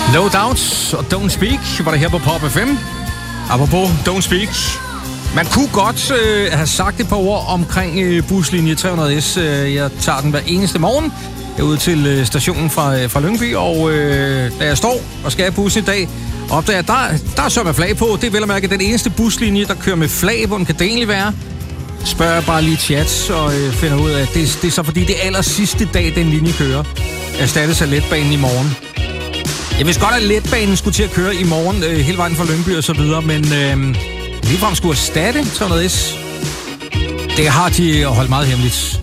No Doubt og Don't Speak var det her på Pop FM. Apropos Don't Speak. Man kunne godt have sagt et par ord omkring buslinje 300S. Jeg tager den hver eneste morgen ud til stationen fra Lyngby, og da jeg står og skal have bussen i dag, opdager jeg, der er så med flag på. Det er vel at mærke den eneste buslinje, der kører med flag. Hvordan kan det egentlig være? Spørger jeg bare lige chat og finder ud af, at det er så fordi det aller sidste dag, den linje kører, erstattes af letbanen i morgen. Jeg vidste godt, at letbanen skulle til at køre i morgen hele vejen fra Lyngby og så videre, men ligefrem skulle erstatte 300S. Det har de holdt meget hemmeligt.